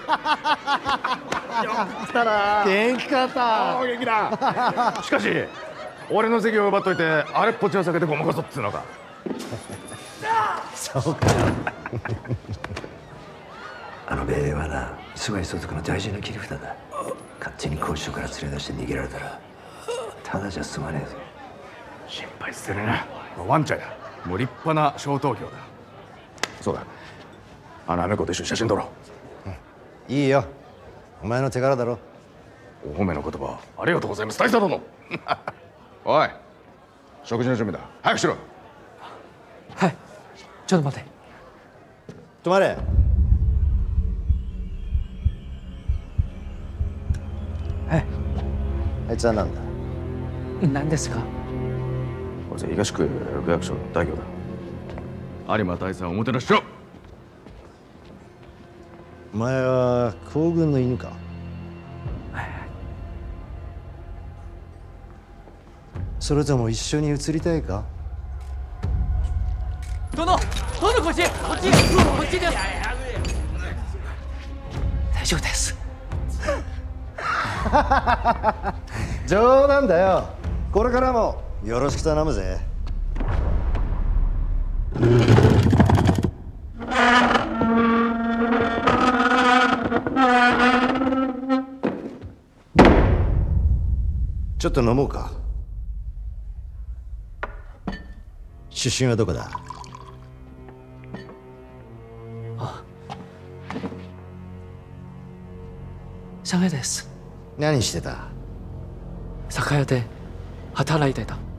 来たな。 元気かった元気だ。しかし俺の席を奪っといてあれっぽっちを避けてごまかそうっつうのか。 そうか。 あの命令はな、菅井相続の大事な切り札だ。勝手に交渉から連れ出して逃げられたらただじゃ済まねえぞ。 心配してるな。ワンちゃんや。もう立派な小東京だ。そうだ、あのアメコと一緒に写真撮ろう。いいよ、お前の手柄だろ。 お褒めの言葉ありがとうございます、大佐殿。おい、食事の準備だ。早くしろ。 はい、ちょっと待て。 止まれ。 はい。 あいつは何だ。 何ですか。 こいつは東区区役所の代表だ。有馬大佐をおもてなししろ。 お前は皇軍の犬か。それとも一緒に移りたいか。 殿、こっちです。大丈夫です。 冗談だよ。これからもよろしく頼むぜ。ちょっと飲もうか。出身はどこだ。 上海です。 何してた。 酒屋で働いてた。